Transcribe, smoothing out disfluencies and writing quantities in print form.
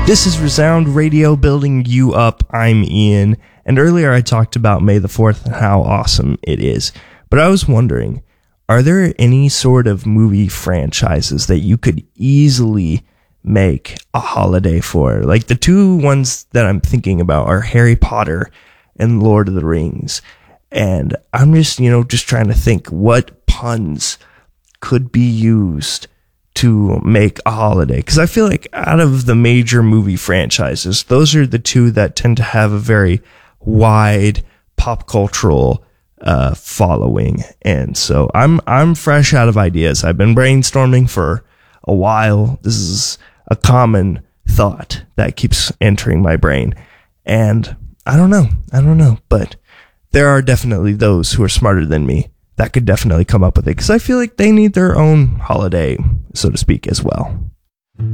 This is Resound Radio building you up. I'm Ian, and earlier I talked about May the 4th and how awesome it is. But I was wondering, are there any sort of movie franchises that you could easily make a holiday for? Like the two ones that I'm thinking about are Harry Potter and Lord of the Rings. And I'm just trying to think what puns could be used to make a holiday, because I feel like out of the major movie franchises, those are the two that tend to have a very wide pop cultural following. And so I'm fresh out of ideas. I've been brainstorming for a while. This is a common thought that keeps entering my brain, and I don't know, but there are definitely those who are smarter than me that could definitely come up with it, because I feel like they need their own holiday, so to speak, as well.